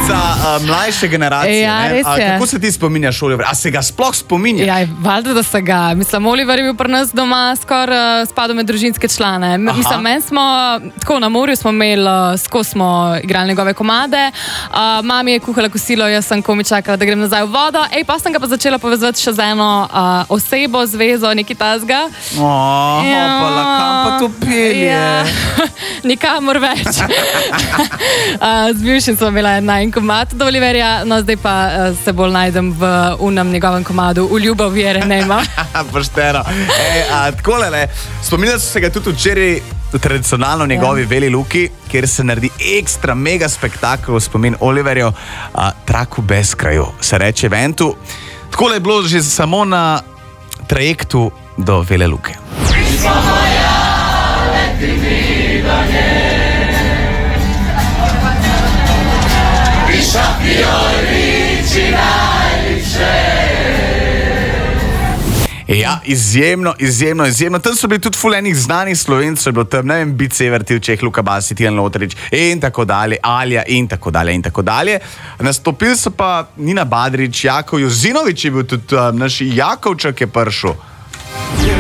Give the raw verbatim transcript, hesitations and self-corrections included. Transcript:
Za uh, mlajše generacije, Ja, ne? res A, je. kako se ti spominjaš Oliverja? A se ga sploh spominjaš? Ja, valjda, da se ga. Mislim, Oliver je bil pri nas doma skoraj uh, spadal med družinske člane. M- Mislim, meni smo, tako na morju smo imeli, uh, skozi smo igrali njegove komade. Uh, mami je kuhala kosilo, jaz sem komi čakala, da grem nazaj v vodo. Ej, pa sem ga pa začela povezati še z eno uh, osebo, zvezo, nekaj tazga. Oh, ja. Opala, kam pa to pelje? Ja. Nikamor več. uh, z bivšim smo imela en komad do Oliverja, no zdaj pa uh, se bolj najdem v unem njegovem komadu V ljubav vjere nema. Pošteno. Ej, a, takole, ne. Spominjali so se ga tudi včeraj tradicionalno v njegovi ja. Veli Luki, kjer se naredi ekstra mega spektakel v spomin Oliverju, a, Trak v bezkraju, se reče eventu. Takole je bilo že samo na trajektu do Vele Luke. Ja, izjemno, izjemno, izjemno. Tam so bili tudi fulejnih znanih Slovencev, je bilo tam, ne vem, Bice Vrtivček, Luka Basi, Tijan Lotrič in tako dalje, Alja in tako dalje in tako dalje. Nastopili so pa Nina Badrič, Jakov Jozinovič je bil tudi um, naš Jakovček je prišel.